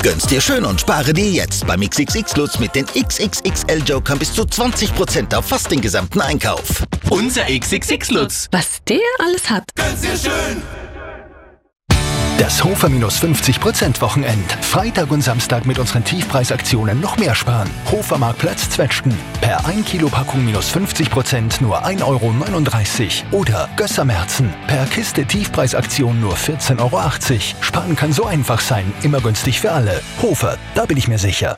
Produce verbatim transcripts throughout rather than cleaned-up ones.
Gönn's dir schön und spare dir jetzt beim X X X-Lutz mit den X X X L-Jokern bis zu zwanzig Prozent auf fast den gesamten Einkauf. Unser X X X-Lutz. Was der alles hat. Gönn's dir schön. Das Hofer minus fünfzig Prozent Wochenend. Freitag und Samstag mit unseren Tiefpreisaktionen noch mehr sparen. Hofer Marktplatz Zwetschgen. Per ein Kilo Packung minus fünfzig Prozent nur ein Euro neununddreißig. Oder Gössermerzen. Per Kiste Tiefpreisaktion nur vierzehn Euro achtzig. Sparen kann so einfach sein. Immer günstig für alle. Hofer, da bin ich mir sicher.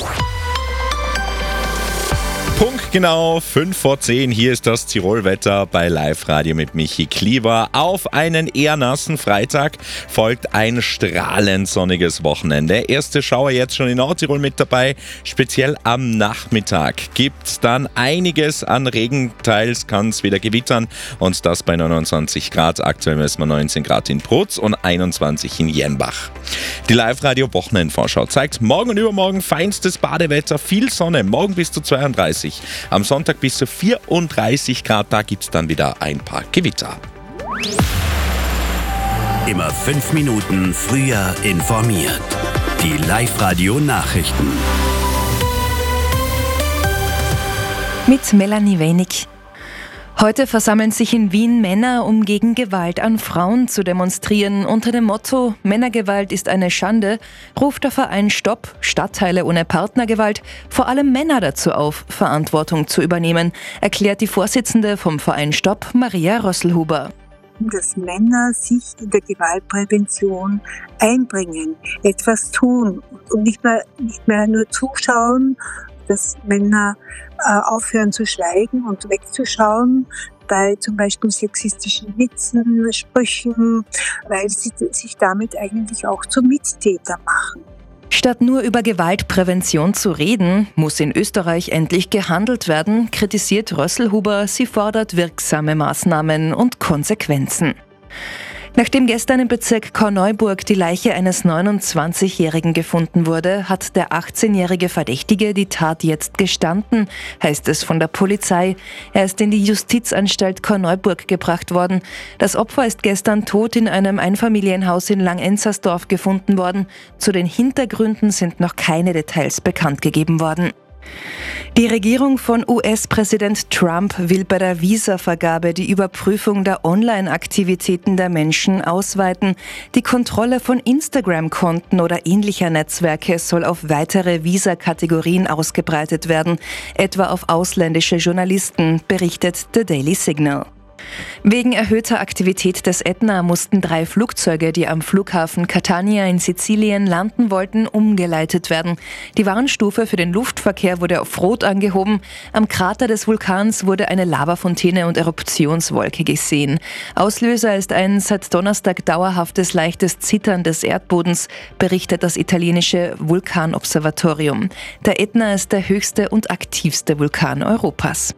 Punkt genau fünf vor zehn. Hier ist das Tirolwetter bei Live-Radio mit Michi Klieber. Auf einen eher nassen Freitag folgt ein strahlend sonniges Wochenende. Erste Schauer jetzt schon in Nordtirol mit dabei. Speziell am Nachmittag gibt's dann einiges an Regen. Teils kann es wieder gewittern und das bei neunundzwanzig Grad. Aktuell messen wir neunzehn Grad in Prutz und einundzwanzig in Jenbach. Die Live-Radio-Wochenendvorschau zeigt morgen und übermorgen feinstes Badewetter, viel Sonne, morgen bis zu zweiunddreißig. Am Sonntag bis zu vierunddreißig Grad, da gibt es dann wieder ein paar Gewitter. Immer fünf Minuten früher informiert. Die Live-Radio-Nachrichten. Mit Melanie Wenig. Heute versammeln sich in Wien Männer, um gegen Gewalt an Frauen zu demonstrieren. Unter dem Motto „Männergewalt ist eine Schande“ ruft der Verein Stopp Stadtteile ohne Partnergewalt vor allem Männer dazu auf, Verantwortung zu übernehmen, erklärt die Vorsitzende vom Verein Stopp, Maria Rösselhuber. Dass Männer sich in der Gewaltprävention einbringen, etwas tun und nicht mehr, nicht mehr nur zuschauen, dass Männer äh, aufhören zu schweigen und wegzuschauen bei zum Beispiel sexistischen Witzen, Sprüchen, weil sie sich damit eigentlich auch zu Mittäter machen. Statt nur über Gewaltprävention zu reden, muss in Österreich endlich gehandelt werden, kritisiert Rösselhuber. Sie fordert wirksame Maßnahmen und Konsequenzen. Nachdem gestern im Bezirk Korneuburg die Leiche eines neunundzwanzigjährigen gefunden wurde, hat der achtzehnjährige Verdächtige die Tat jetzt gestanden, heißt es von der Polizei. Er ist in die Justizanstalt Korneuburg gebracht worden. Das Opfer ist gestern tot in einem Einfamilienhaus in Langenzersdorf gefunden worden. Zu den Hintergründen sind noch keine Details bekannt gegeben worden. Die Regierung von U S-Präsident Trump will bei der Visavergabe die Überprüfung der Online-Aktivitäten der Menschen ausweiten. Die Kontrolle von Instagram-Konten oder ähnlicher Netzwerke soll auf weitere Visa-Kategorien ausgebreitet werden, etwa auf ausländische Journalisten, berichtet The Daily Signal. Wegen erhöhter Aktivität des Ätna mussten drei Flugzeuge, die am Flughafen Catania in Sizilien landen wollten, umgeleitet werden. Die Warnstufe für den Luftverkehr wurde auf Rot angehoben. Am Krater des Vulkans wurde eine Lavafontäne und Eruptionswolke gesehen. Auslöser ist ein seit Donnerstag dauerhaftes leichtes Zittern des Erdbodens, berichtet das italienische Vulkanobservatorium. Der Ätna ist der höchste und aktivste Vulkan Europas.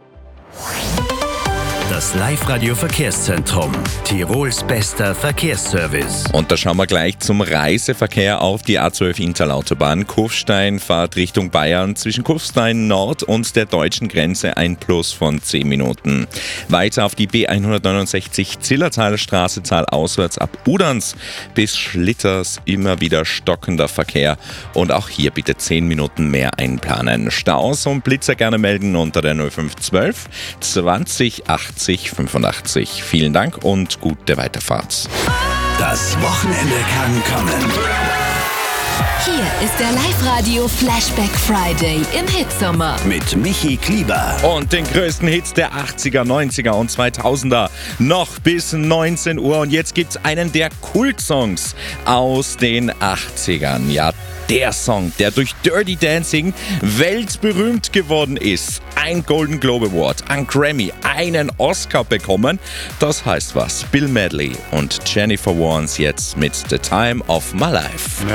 Das Live-Radio-Verkehrszentrum. Tirols bester Verkehrsservice. Und da schauen wir gleich zum Reiseverkehr auf die A zwölf Interlautobahn. Kufstein fahrt Richtung Bayern zwischen Kufstein Nord und der deutschen Grenze ein Plus von zehn Minuten. Weiter auf die B hundertneunundsechzig Zillertaler Straße auswärts ab Udans bis Schlitters immer wieder stockender Verkehr. Und auch hier bitte zehn Minuten mehr einplanen. Staus und Blitzer gerne melden unter der null fünf zwölf zwanzig achtzig fünfundachtzig. Vielen Dank und gute Weiterfahrt. Das Wochenende kann kommen. Hier ist der Live-Radio Flashback Friday im Hitsommer. Mit Michi Klieber. Und den größten Hits der achtziger, neunziger und zweitausender. Noch bis neunzehn Uhr. Und jetzt gibt's einen der Kultsongs aus den achtzigern. Ja, der Song, der durch Dirty Dancing weltberühmt geworden ist. Ein Golden Globe Award, ein Grammy, einen Oscar bekommen. Das heißt was. Bill Medley und Jennifer Warnes jetzt mit The Time of My Life.